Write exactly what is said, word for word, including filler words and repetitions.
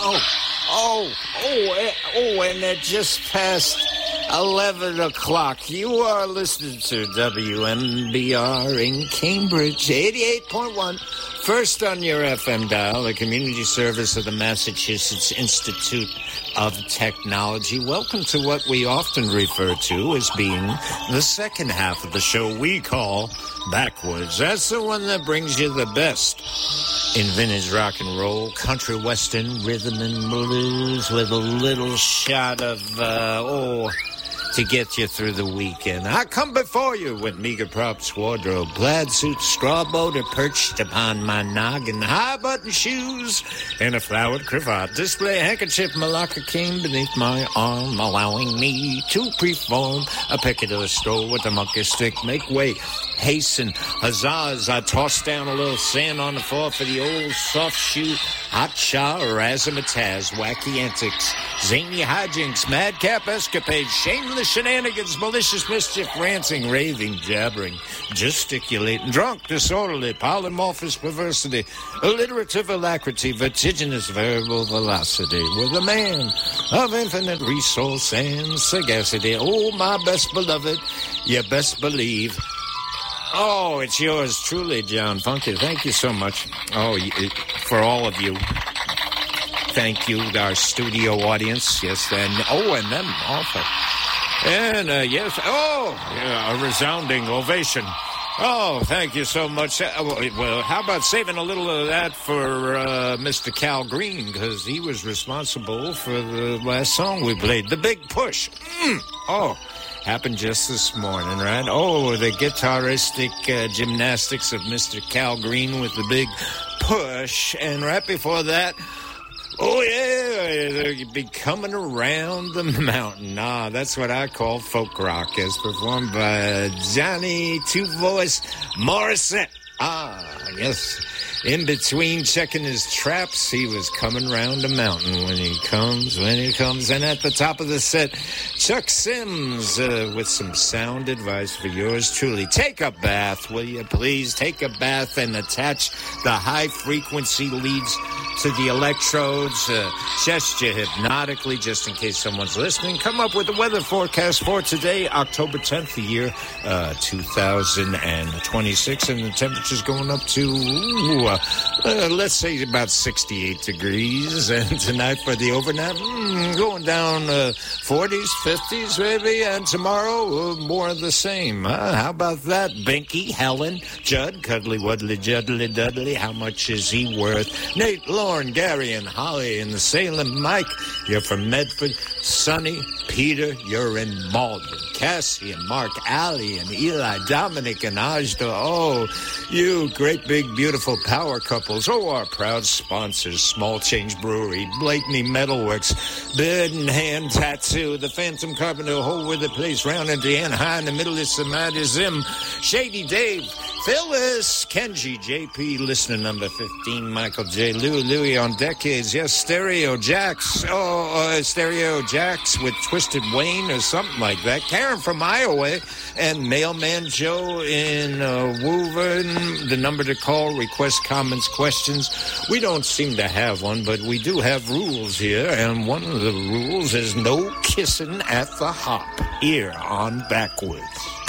Oh, oh, oh, eh, oh, and it just passed eleven o'clock. You are listening to W M B R in Cambridge, eighty-eight point one. First on your F M dial, the community service of the Massachusetts Institute of Technology. Welcome to what we often refer to as being the second half of the show we call Backwards. That's the one that brings you the best in vintage rock and roll, country western, rhythm and blues with a little shot of, uh, oh... to get you through the weekend. I come before you with meager props, wardrobe, plaid suit, straw boater perched upon my noggin, high-button shoes, and a flowered cravat. Display handkerchief malacca cane beneath my arm, allowing me to perform a peccadillo stroll with a monkey stick. Make way, hasten, huzzahs. I toss down a little sand on the floor for the old soft shoe, hotcha, razzmatazz, wacky antics, zany hijinks, madcap escapades, shameless shenanigans, malicious mischief, ranting, raving, jabbering, gesticulating, drunk, disorderly, polymorphous perversity, alliterative alacrity, vertiginous verbal velocity, with a man of infinite resource and sagacity. Oh, my best beloved, you best believe. Oh, it's yours truly, John Funky. Thank you so much. Oh, for all of you. Thank you, our studio audience. Yes, and oh, and them also. And, uh, yes, oh, yeah, a resounding ovation. Oh, thank you so much. Well, how about saving a little of that for uh, Mister Cal Green, because he was responsible for the last song we played, The Big Push. Mm. Oh, happened just this morning, right? Oh, the guitaristic uh, gymnastics of Mister Cal Green with The Big Push. And right before that, oh, yeah, you'd be coming around the mountain. Ah, that's what I call folk rock, as performed by Johnny Two-Voice Morissette. Ah, yes. In between checking his traps, he was coming round the mountain when he comes, when he comes. And at the top of the set, Chuck Sims uh, with some sound advice for yours truly. Take a bath, will you please? Take a bath and attach the high-frequency leads to the electrodes. Uh, gesture hypnotically, just in case someone's listening. Come up with the weather forecast for today, October tenth, the year uh, two thousand twenty-six. And the temperature's going up to... Ooh, Uh, uh, let's say about sixty-eight degrees, and tonight for the overnight, mm, going down uh, forties, fifties maybe, and tomorrow uh, more of the same. Uh, how about that, Binky, Helen, Judd, Cuddly Wuddly Juddly Dudley, how much is he worth? Nate, Lauren, Gary, and Holly in the Salem. Mike, you're from Medford. Sonny, Peter, you're in Malden. Cassie and Mark, Allie and Eli, Dominic and Ajda. Oh, you great big beautiful power couples. Oh, our proud sponsors, Small Change Brewery, Blakeney Metalworks, Bird and Hand Tattoo, the Phantom Carpenter, Whole with the Place, Round Indiana, High in the Middle is Samadi Zim, Shady Dave, Phyllis, Kenji, J P, listener number fifteen, Michael J. Louie, Louie on Decades, yes, Stereo Jax, oh, uh, Stereo Jax with Twisted Wayne or something like that, Karen from Iowa, and Mailman Joe in uh, Woburn, the number to call, request comments, questions. We don't seem to have one, but we do have rules here, and one of the rules is no kissing at the hop here on Backwards.